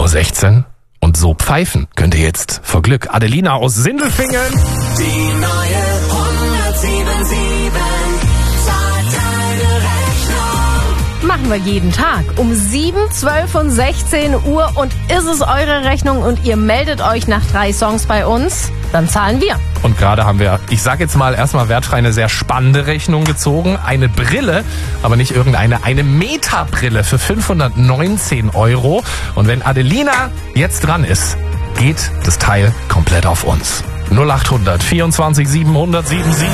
7:16 Uhr. Und so pfeifen könnt ihr jetzt vor Glück. Adelina aus Sindelfingen. Die neue 107.7 zahlt deine Rechnung. Machen wir jeden Tag um 7, 12 und 16 Uhr. Und ist es eure Rechnung und ihr meldet euch nach 3 Songs bei uns, dann zahlen wir. Und gerade haben wir, ich sag jetzt mal erstmal wertfrei, eine sehr spannende Rechnung gezogen. Eine Brille, aber nicht irgendeine, eine Meta-Brille für 519 €. Und wenn Adelina jetzt dran ist, geht das Teil komplett auf uns. 0800 24 700 77.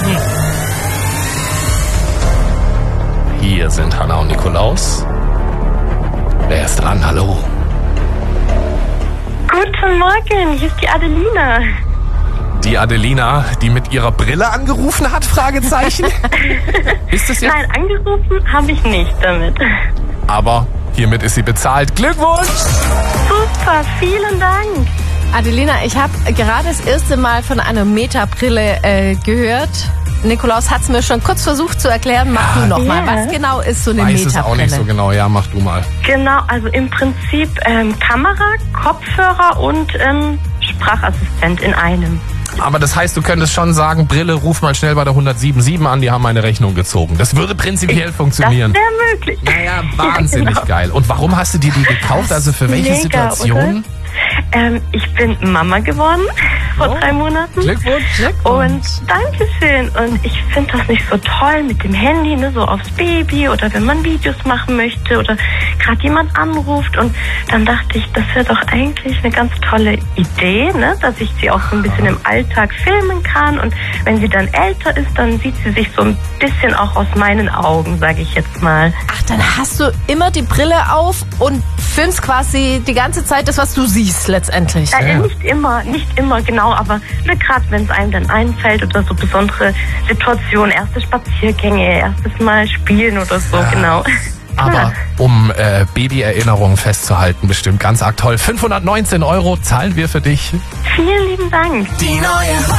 Hier sind Hanna und Nikolaus. Wer ist dran? Hallo. Guten Morgen, hier ist die Adelina. Die Adelina, die mit ihrer Brille angerufen hat? Fragezeichen. Ist es jetzt? Nein, angerufen habe ich nicht damit. Aber hiermit ist sie bezahlt. Glückwunsch! Super, vielen Dank. Adelina, ich habe gerade das erste Mal von einer Meta-Brille gehört. Nikolaus hat es mir schon kurz versucht zu erklären. Mach du noch mal. Was genau ist so eine Weiß es Meta-Brille? auch nicht so genau. Ja, mach du mal. Genau, also im Prinzip Kamera, Kopfhörer und Sprachassistent in einem. Aber das heißt, du könntest schon sagen, Brille, ruf mal schnell bei der 107.7 an, die haben meine Rechnung gezogen. Das würde prinzipiell funktionieren. Das wäre möglich. Naja, wahnsinnig Ja, genau. geil. Und warum hast du dir die gekauft? Also für welche Mega, Situation? Ich bin Mama geworden vor 3 Monaten. Glückwunsch. Und Dankeschön. Und ich finde das nicht so toll mit dem Handy, ne, so aufs Baby oder wenn man Videos machen möchte oder gerade jemand anruft. Und dann dachte ich, das wäre doch eigentlich eine ganz tolle Idee, ne, dass ich sie auch so ein bisschen im Alltag filmen kann. Und wenn sie dann älter ist, dann sieht sie sich so ein bisschen auch aus meinen Augen, sage ich jetzt mal. Ach, dann hast du immer die Brille auf und filmst quasi die ganze Zeit das, was du siehst letztendlich. Ja. Nicht immer genau, aber gerade wenn es einem dann einfällt oder so besondere Situationen, erste Spaziergänge, erstes Mal spielen oder so, genau. Aber um Babyerinnerungen festzuhalten, bestimmt ganz arg toll. 519 € zahlen wir für dich. Vielen lieben Dank. Die neue